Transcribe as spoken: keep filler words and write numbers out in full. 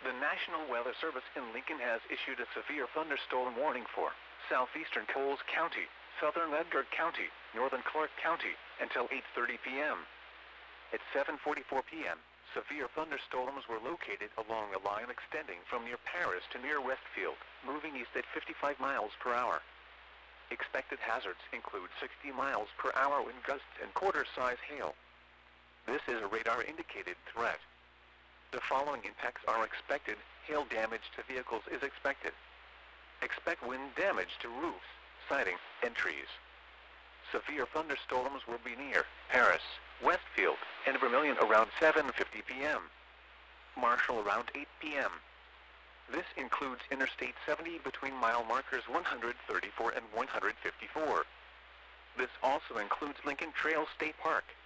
The National Weather Service in Lincoln has issued a severe thunderstorm warning for southeastern Coles County, southern Edgar County, northern Clark County, until eight thirty p m At seven forty-four p m, severe thunderstorms were located along a line extending from near Paris to near Westfield, moving east at fifty-five miles per hour. Expected hazards include sixty miles per hour wind gusts and quarter-size hail. This is a radar-indicated threat. The following impacts are expected. Hail damage to vehicles is expected. Expect wind damage to roofs, siding, and trees. Severe thunderstorms will be near Paris, Westfield, and Vermilion around seven fifty p m Marshall around eight p m This includes Interstate seventy between mile markers one hundred thirty-four and one hundred fifty-four. This also includes Lincoln Trail State Park,